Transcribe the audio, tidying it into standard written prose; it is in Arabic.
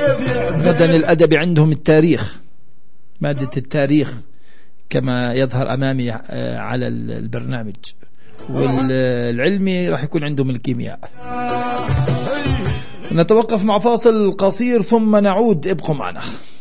غدا الأدب عندهم التاريخ، مادة التاريخ كما يظهر أمامي على البرنامج، والعلمي راح يكون عندهم الكيمياء. نتوقف مع فاصل قصير ثم نعود، ابقوا معنا.